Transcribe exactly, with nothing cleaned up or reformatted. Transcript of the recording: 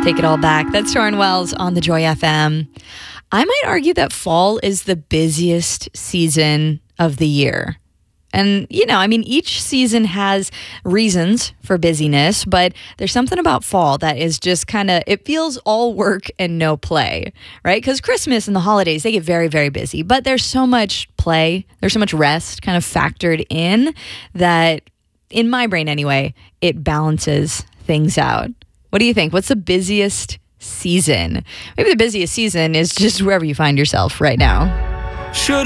Take It All Back. That's Torrin Wells on the Joy F M. I might argue that fall is the busiest season of the year. And, you know, I mean, each season has reasons for busyness, but there's something about fall that is just kind of, it feels all work and no play, right? Because Christmas and the holidays, they get very, very busy, but there's so much play, there's so much rest kind of factored in that, in my brain anyway, it balances things out. What do you think? What's the busiest season? Maybe the busiest season is just wherever you find yourself right now. Should